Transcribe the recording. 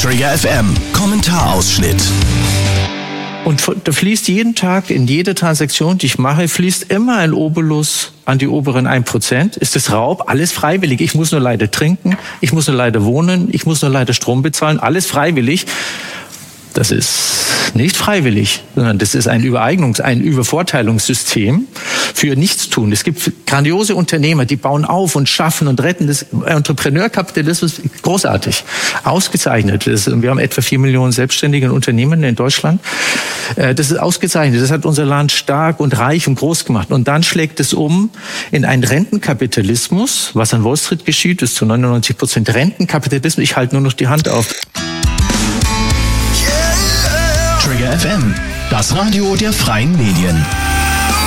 Trigger FM, Kommentarausschnitt. Und da fließt jeden Tag in jede Transaktion, die ich mache, fließt immer ein Obolus an die oberen 1%. Ist das Raub? Alles freiwillig. Ich muss nur leider trinken, ich muss nur leider wohnen, ich muss nur leider Strom bezahlen. Alles freiwillig. Das ist nicht freiwillig, sondern das ist ein Übervorteilungssystem für Nichtstun. Es gibt grandiose Unternehmer, die bauen auf und schaffen und retten. Das Entrepreneurkapitalismus, großartig, ausgezeichnet. Wir haben etwa 4 Millionen selbstständige Unternehmen in Deutschland. Das ist ausgezeichnet. Das hat unser Land stark und reich und groß gemacht. Und dann schlägt es um in einen Rentenkapitalismus. Was an Wall Street geschieht, ist zu 99% Rentenkapitalismus. Ich halte nur noch die Hand auf. Trigger FM, das Radio der freien Medien.